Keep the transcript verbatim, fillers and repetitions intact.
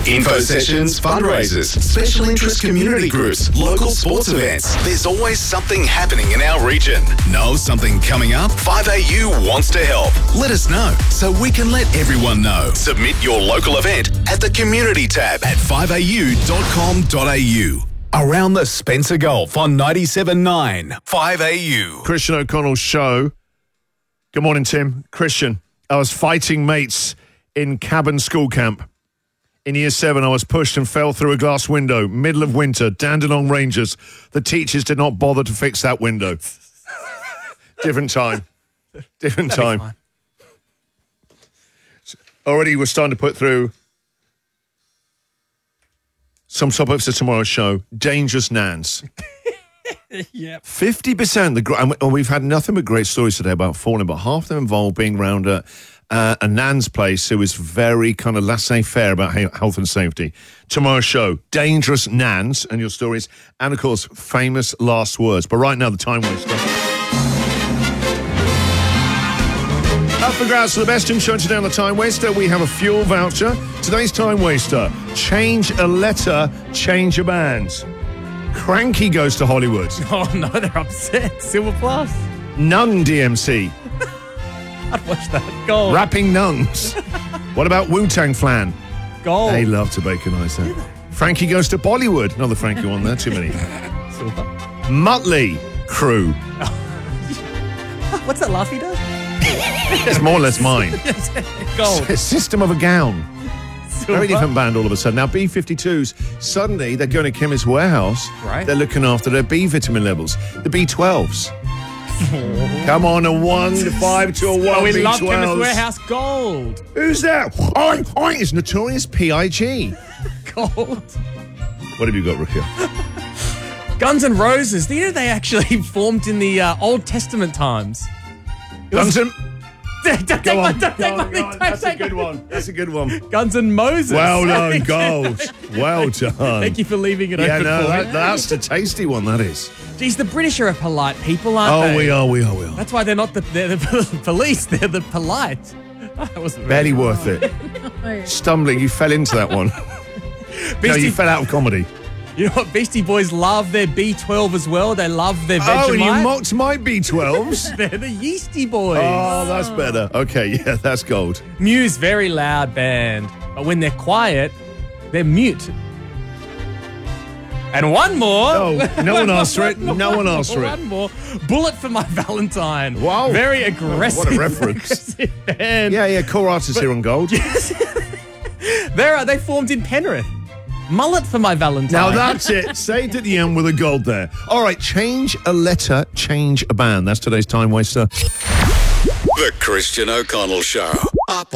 Info sessions, fundraisers, special interest community groups, local sports events. There's always something happening in our region. Know something coming up? five A U wants to help. Let us know so we can let everyone know. Submit your local event at the community tab at five a u dot com dot a u. Around the Spencer Golf on ninety-seven point nine five A U. Christian O'Connell's show. Good morning, Tim. Christian, I was fighting mates in cabin school camp. In year seven, I was pushed and fell through a glass window, middle of winter, Dandenong Rangers. The teachers did not bother to fix that window. Different time. Different time. Already we're starting to put through some topics of tomorrow's show. Dangerous nans. Yep. fifty percent. The, and we've had nothing but great stories today about falling, but half of them involve being around a, uh, a nan's place who is very kind of laissez-faire about health and safety. Tomorrow's show, dangerous nans and your stories, and of course, famous last words. But right now, the time waster. Up for grabs for the best in show today on the Time Waster. We have a fuel voucher. Today's Time Waster. Change a letter, change a band. Cranky goes to Hollywood. Oh no, they're upset. Silver Plus. Nun D M C. I'd watch that. Gold. Rapping nuns. What about Wu-Tang Flan? Gold. They love to baconize that. Frankie goes to Bollywood. Another Frankie one there. Too many. Silver. Muttley Crew. What's that laugh he does? It's more or less mine. Gold. System of a Gown. Silver. Very different band all of a sudden. Now, B fifty-twos, suddenly they're going to Chemist Warehouse. Right. They're looking after their B vitamin levels. The B twelves. Come on, a one to five to a one. Oh, we B love twelves. Chemist Warehouse Gold. Who's that? Oi, oi, it's Notorious P I G. Gold. What have you got, Rukia? Guns N' Roses. Do you know they actually formed in the uh, Old Testament times? Guns N'... Don't take Go my, on, don't go take on, my go thing, on. don't That's a take good my- one. That's a good one. Guns N' Moses. Well done, gold. Well done. Thank you for leaving it Yeah, open no, for that, me. that's the tasty one, that is. Geez, the British are a polite people, aren't Oh, they? we are, we are, we are. That's why they're not the, they're the police. They're the polite. That wasn't Barely very worth it. Stumbling, you fell into that one. No, Beastie, you fell out of comedy. You know what? Beastie Boys love their B twelve as well. They love their Vegemite. Oh, and you mocked my B twelves? They're the Yeasty Boys. Oh, that's better. Okay, yeah, that's gold. Muse, very loud band. But when they're quiet, they're mute. And one more. Oh, no one asked for it. more, No one asked for it. One more. Bullet for My Valentine. Wow. Very aggressive. What a reference. aggressive band. Yeah, yeah, core artists here on gold. They're, uh, they formed in Penrith. Mullet for My Valentine. Now that's it. Saved at the end with a gold there. All right, change a letter, change a band. That's today's Time Waster. The Christian O'Connell Show. Up